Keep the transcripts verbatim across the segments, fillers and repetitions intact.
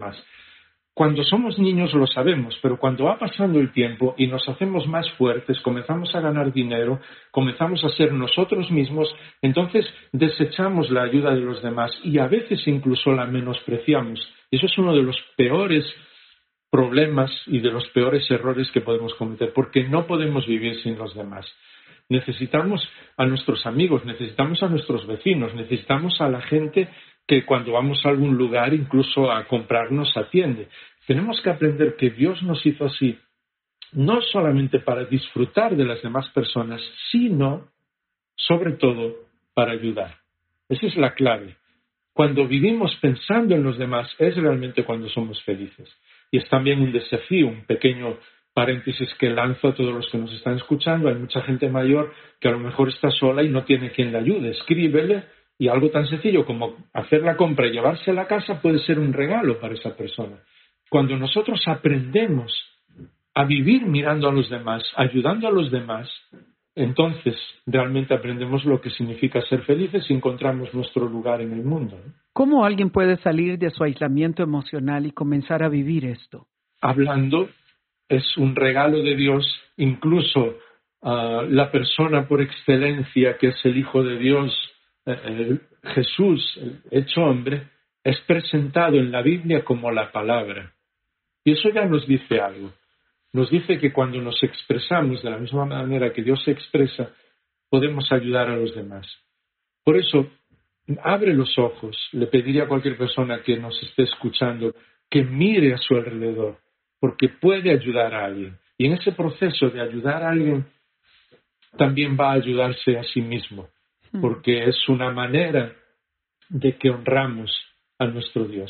demás. Cuando somos niños lo sabemos, pero cuando va pasando el tiempo y nos hacemos más fuertes, comenzamos a ganar dinero, comenzamos a ser nosotros mismos, entonces desechamos la ayuda de los demás y a veces incluso la menospreciamos. Eso es uno de los peores problemas y de los peores errores que podemos cometer, porque no podemos vivir sin los demás. Necesitamos a nuestros amigos, necesitamos a nuestros vecinos, necesitamos a la gente que cuando vamos a algún lugar, incluso a comprar, nos atiende. Tenemos que aprender que Dios nos hizo así, no solamente para disfrutar de las demás personas, sino, sobre todo, para ayudar. Esa es la clave. Cuando vivimos pensando en los demás, es realmente cuando somos felices. Y es también un desafío, un pequeño paréntesis que lanzo a todos los que nos están escuchando. Hay mucha gente mayor que a lo mejor está sola y no tiene quien le ayude. Escríbele. Y algo tan sencillo como hacer la compra y llevársela a casa puede ser un regalo para esa persona. Cuando nosotros aprendemos a vivir mirando a los demás, ayudando a los demás, entonces realmente aprendemos lo que significa ser felices y encontramos nuestro lugar en el mundo, ¿no? ¿Cómo alguien puede salir de su aislamiento emocional y comenzar a vivir esto? Hablando, es un regalo de Dios, incluso uh, la persona por excelencia que es el Hijo de Dios, El Jesús, el hecho hombre, es presentado en la Biblia como la palabra. Y eso ya nos dice algo. Nos dice que cuando nos expresamos de la misma manera que Dios se expresa, podemos ayudar a los demás. Por eso, abre los ojos. Le pediría a cualquier persona que nos esté escuchando que mire a su alrededor, porque puede ayudar a alguien. Y en ese proceso de ayudar a alguien, también va a ayudarse a sí mismo, porque es una manera de que honramos a nuestro Dios.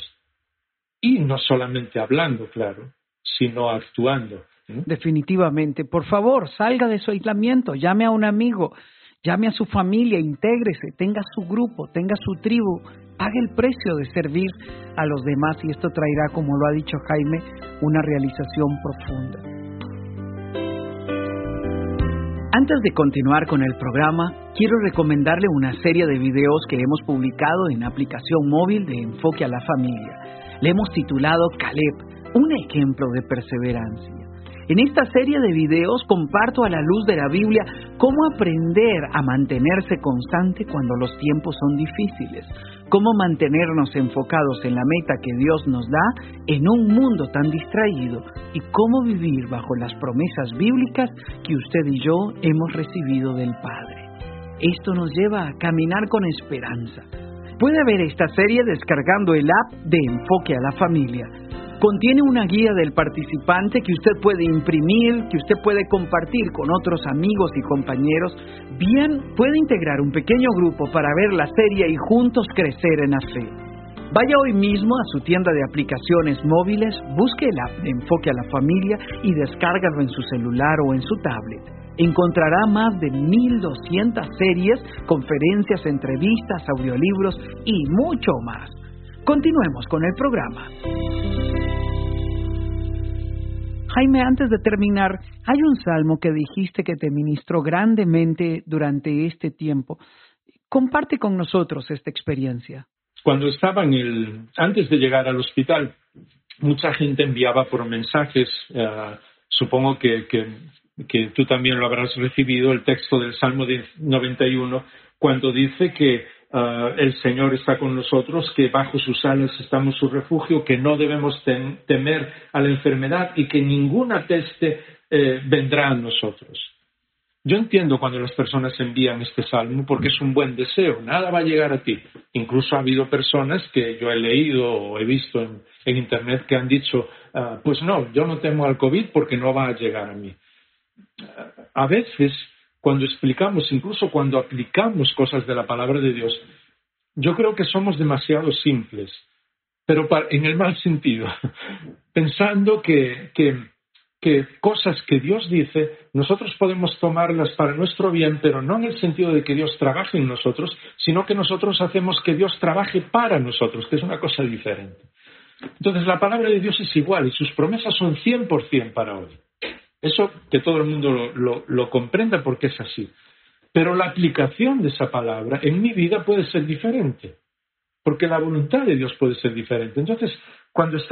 Y no solamente hablando, claro, sino actuando, ¿no? Definitivamente. Por favor, salga de su aislamiento, llame a un amigo, llame a su familia, intégrese, tenga su grupo, tenga su tribu, pague el precio de servir a los demás y esto traerá, como lo ha dicho Jaime, una realización profunda. Antes de continuar con el programa, quiero recomendarle una serie de videos que hemos publicado en aplicación móvil de Enfoque a la Familia. Le hemos titulado Caleb, un ejemplo de perseverancia. En esta serie de videos comparto a la luz de la Biblia cómo aprender a mantenerse constante cuando los tiempos son difíciles, cómo mantenernos enfocados en la meta que Dios nos da en un mundo tan distraído y cómo vivir bajo las promesas bíblicas que usted y yo hemos recibido del Padre. Esto nos lleva a caminar con esperanza. Puede ver esta serie descargando el app de Enfoque a la Familia. Contiene una guía del participante que usted puede imprimir, que usted puede compartir con otros amigos y compañeros. Bien, puede integrar un pequeño grupo para ver la serie y juntos crecer en la fe. Vaya hoy mismo a su tienda de aplicaciones móviles, busque el app de Enfoque a la Familia y descárgalo en su celular o en su tablet. Encontrará más de mil doscientas series, conferencias, entrevistas, audiolibros y mucho más. Continuemos con el programa. Jaime, antes de terminar, hay un salmo que dijiste que te ministró grandemente durante este tiempo. Comparte con nosotros esta experiencia. Cuando estaba en el, antes de llegar al hospital, mucha gente enviaba por mensajes, uh, supongo que, que, que tú también lo habrás recibido, el texto del Salmo noventa y uno, cuando dice que Uh, el Señor está con nosotros, que bajo sus alas estamos su refugio, que no debemos tem- temer a la enfermedad y que ninguna peste eh, vendrá a nosotros. Yo entiendo cuando las personas envían este salmo porque es un buen deseo, nada va a llegar a ti. Incluso ha habido personas que yo he leído o he visto en, en internet que han dicho, uh, pues no, yo no temo al COVID porque no va a llegar a mí. Uh, a veces, cuando explicamos, incluso cuando aplicamos cosas de la palabra de Dios, yo creo que somos demasiado simples, pero para, en el mal sentido, pensando que, que, que cosas que Dios dice, nosotros podemos tomarlas para nuestro bien, pero no en el sentido de que Dios trabaje en nosotros, sino que nosotros hacemos que Dios trabaje para nosotros, que es una cosa diferente. Entonces la palabra de Dios es igual y sus promesas son cien por ciento para hoy. Eso que todo el mundo lo, lo, lo comprenda porque es así. Pero la aplicación de esa palabra en mi vida puede ser diferente, porque la voluntad de Dios puede ser diferente. Entonces, cuando está